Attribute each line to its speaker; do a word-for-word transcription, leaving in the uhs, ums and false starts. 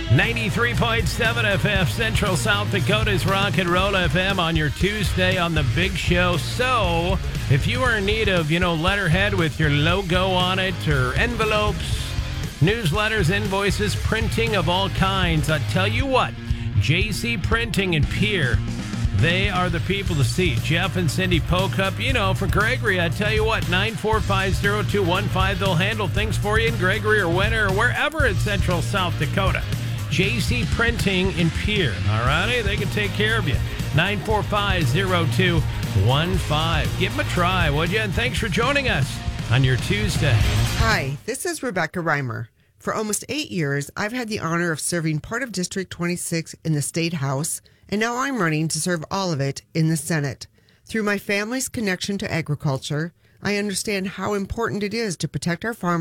Speaker 1: ninety-three point seven F M, Central South Dakota's Rock and Roll F M on your Tuesday on the Big Show. So, if you are in need of, you know, letterhead with your logo on it, or envelopes, newsletters, invoices, printing of all kinds, I tell you what, J C Printing in Pierre, they are the people to see. Jeff and Cindy Pocup, you know, for Gregory, I tell you what, nine four five, zero two one five, they'll handle things for you in Gregory or Winter or wherever in Central South Dakota. J C Printing in Pierre, all righty? They can take care of you. nine four five, zero two one five. Give them a try, would you? And thanks for joining us on your Tuesday.
Speaker 2: Hi, this is Rebecca Reimer. For almost eight years, I've had the honor of serving part of District twenty-six in the State House, and now I'm running to serve all of it in the Senate. Through my family's connection to agriculture, I understand how important it is to protect our farmers